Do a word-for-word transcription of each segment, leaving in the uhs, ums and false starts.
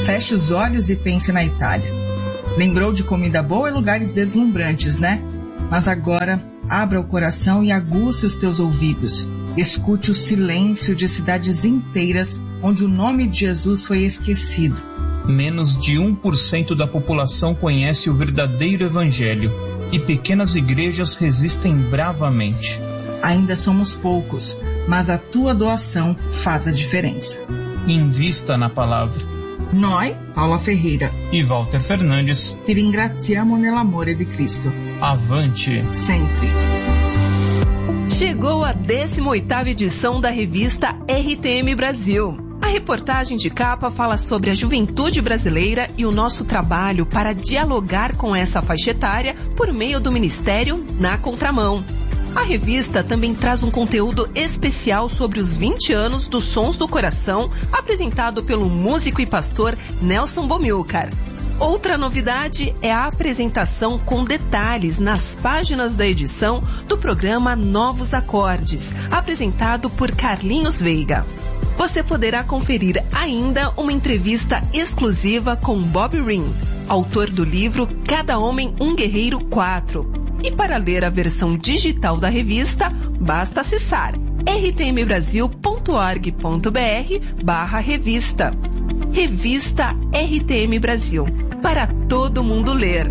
Feche os olhos e pense na Itália. Lembrou de comida boa e lugares deslumbrantes, né? Mas agora, abra o coração e aguce os teus ouvidos. Escute o silêncio de cidades inteiras onde o nome de Jesus foi esquecido. Menos de um por cento da população conhece o verdadeiro evangelho e pequenas igrejas resistem bravamente. Ainda somos poucos, mas a tua doação faz a diferença. Invista na palavra. Noi, Paula Ferreira e Walter Fernandes, ti ringraziamo nell'amore di Cristo. Avante! Sempre. Chegou a décima oitava edição da revista R T M Brasil. A reportagem de capa fala sobre a juventude brasileira e o nosso trabalho para dialogar com essa faixa etária por meio do Ministério Na Contramão. A revista também traz um conteúdo especial sobre os vinte anos dos Sons do Coração, apresentado pelo músico e pastor Nelson Bomilcar. Outra novidade é a apresentação com detalhes nas páginas da edição do programa Novos Acordes, apresentado por Carlinhos Veiga. Você poderá conferir ainda uma entrevista exclusiva com Bob Ring, autor do livro Cada Homem um Guerreiro quatro. E para ler a versão digital da revista, basta acessar r t m brasil ponto org ponto b r barra revista. Revista R T M Brasil, para todo mundo ler.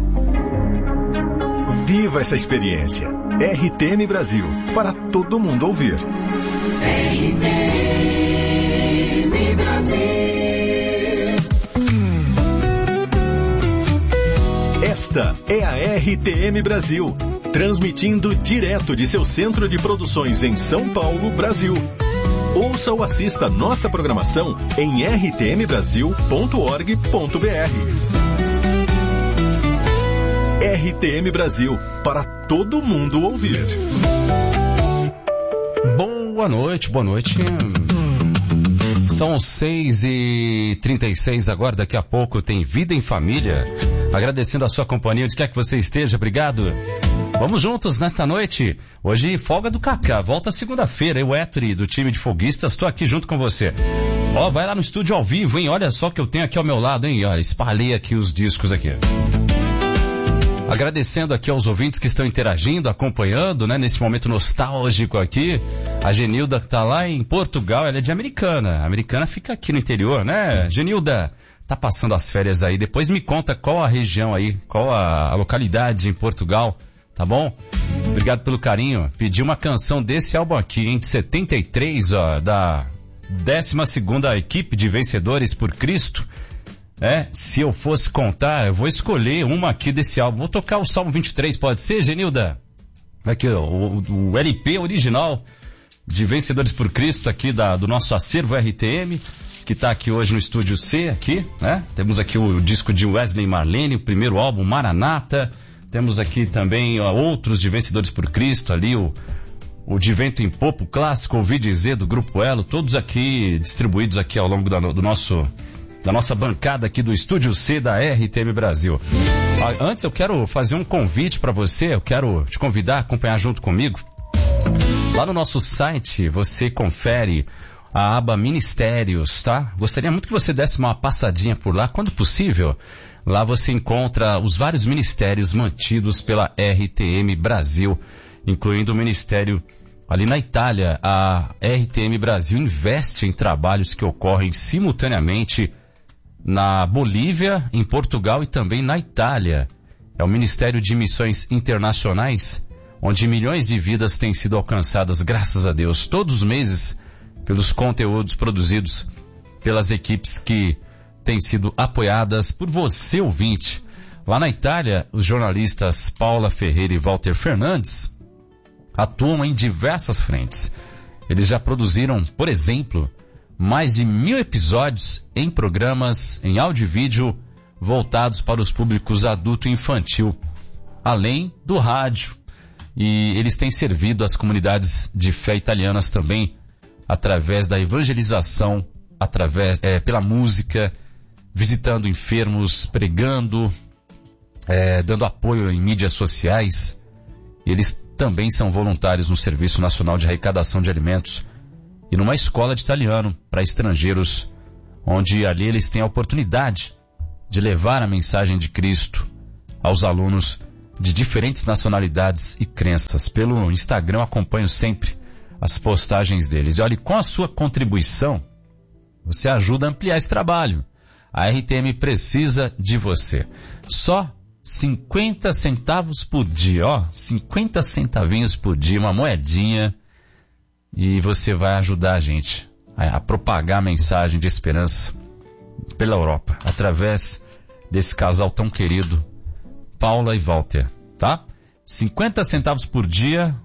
Viva essa experiência. R T M Brasil, para todo mundo ouvir. R T M Brasil. Esta é a R T M Brasil, transmitindo direto de seu centro de produções em São Paulo, Brasil. Ouça ou assista nossa programação em r t m brasil ponto org ponto b r. R T M Brasil, para todo mundo ouvir. Boa noite, boa noite. São seis e trinta e seis agora, daqui a pouco tem Vida em Família. Agradecendo a sua companhia, onde quer que você esteja, obrigado. Vamos juntos nesta noite. Hoje, folga do Kaká, volta segunda-feira. Eu, Ettore, do time de folguistas, estou aqui junto com você. Ó, vai lá no estúdio ao vivo, hein? Olha só o que eu tenho aqui ao meu lado, hein? Olha, espalhei aqui os discos aqui. Agradecendo aqui aos ouvintes que estão interagindo, acompanhando, né? Nesse momento nostálgico aqui. A Genilda tá lá em Portugal, ela é de Americana. A Americana fica aqui no interior, né? Genilda, tá passando as férias aí. Depois me conta qual a região aí, qual a, a localidade em Portugal, tá bom? Obrigado pelo carinho. Pedi uma canção desse álbum aqui, hein? De setenta e três, ó, da décima segunda equipe de Vencedores por Cristo. É, se eu fosse contar, eu vou escolher uma aqui desse álbum. Vou tocar o Salmo vinte e três, pode ser, Genilda? Aqui, ó, o, o L P original de Vencedores por Cristo aqui da, do nosso acervo R T M, que tá aqui hoje no Estúdio C, aqui, né? Temos aqui o, o disco de Wesley Marlene, o primeiro álbum, Maranata. Temos aqui também ó, outros de Vencedores por Cristo, ali o, o De Vento em Popo, clássico, ouvi dizer, do Grupo Elo, todos aqui distribuídos aqui ao longo da, do nosso... da nossa bancada aqui do Estúdio C da R T M Brasil. Antes eu quero fazer um convite para você, eu quero te convidar a acompanhar junto comigo. Lá no nosso site você confere a aba Ministérios, tá? Gostaria muito que você desse uma passadinha por lá, quando possível. Lá você encontra os vários ministérios mantidos pela R T M Brasil, incluindo o ministério ali na Itália. A R T M Brasil investe em trabalhos que ocorrem simultaneamente na Bolívia, em Portugal e também na Itália. É o Ministério de Missões Internacionais, onde milhões de vidas têm sido alcançadas, graças a Deus, todos os meses, pelos conteúdos produzidos pelas equipes que têm sido apoiadas por você, ouvinte. Lá na Itália, os jornalistas Paula Ferreira e Walter Fernandes atuam em diversas frentes. Eles já produziram, por exemplo, mais de mil episódios em programas em áudio e vídeo voltados para os públicos adulto e infantil, além do rádio. E eles têm servido as comunidades de fé italianas também através da evangelização, através é, pela música, visitando enfermos, pregando, é, dando apoio em mídias sociais. Eles também são voluntários no Serviço Nacional de Arrecadação de Alimentos e numa escola de italiano para estrangeiros onde ali eles têm a oportunidade de levar a mensagem de Cristo aos alunos de diferentes nacionalidades e crenças. Pelo Instagram eu acompanho sempre as postagens deles. E olha, com a sua contribuição, você ajuda a ampliar esse trabalho. A R T M precisa de você. Só cinquenta centavos por dia, ó, cinquenta centavinhos por dia, uma moedinha, e você vai ajudar a gente a, a propagar a mensagem de esperança pela Europa, através desse casal tão querido, Paula e Walter, tá? cinquenta centavos por dia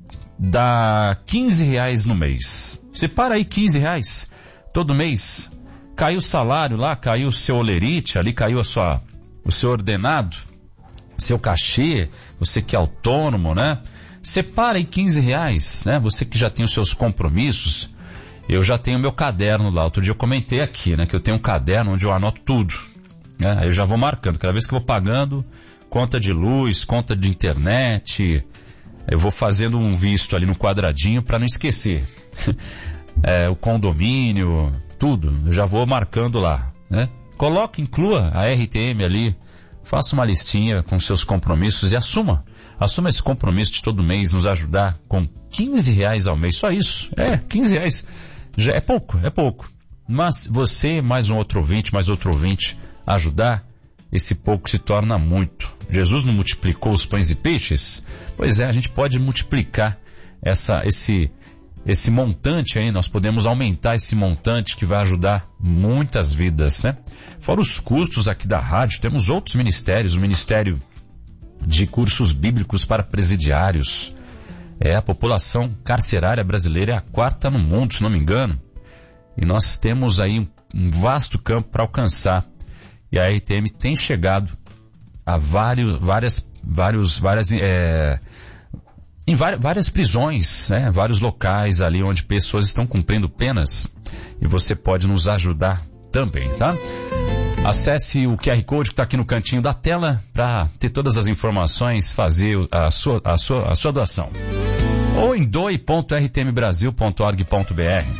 dá quinze reais no mês. Separa aí quinze reais todo mês. Caiu o salário lá, caiu o seu olerite, ali caiu a sua, o seu ordenado, seu cachê, você que é autônomo, né? Separa aí quinze reais, né? Você que já tem os seus compromissos. Eu já tenho meu caderno lá. Outro dia eu comentei aqui, né? Que eu tenho um caderno onde eu anoto tudo, né? Aí eu já vou marcando. Cada vez que eu vou pagando, conta de luz, conta de internet, eu vou fazendo um visto ali no quadradinho para não esquecer. É, o condomínio, tudo, eu já vou marcando lá, né? Coloque, inclua a R T M ali, faça uma listinha com seus compromissos e assuma. Assuma esse compromisso de todo mês nos ajudar com quinze reais ao mês, só isso. É, quinze reais. Já é pouco, é pouco. Mas você, mais um outro ouvinte, mais outro ouvinte, ajudar, esse pouco se torna muito. Jesus não multiplicou os pães e peixes? Pois é, a gente pode multiplicar essa, esse, esse montante aí, nós podemos aumentar esse montante que vai ajudar muitas vidas, né? Fora os custos aqui da rádio, temos outros ministérios, o Ministério de Cursos Bíblicos para Presidiários. É, a população carcerária brasileira é a quarta no mundo, se não me engano. E nós temos aí um, um vasto campo para alcançar. E a R T M tem chegado a vários, várias, vários, várias, é, em várias, várias prisões, né? Vários locais ali onde pessoas estão cumprindo penas. E você pode nos ajudar também, tá? Acesse o Q R Code que está aqui no cantinho da tela para ter todas as informações, fazer a sua, a sua, a sua doação. Ou em doe ponto r t m brasil ponto org ponto b r.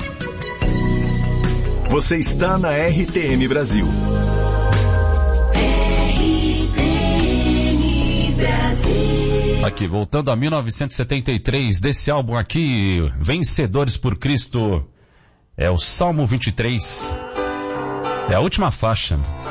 Você está na R T M Brasil. R T M Brasil. Aqui, voltando a mil novecentos e setenta e três, desse álbum aqui, Vencedores por Cristo, é o Salmo vinte e três. É a última faixa.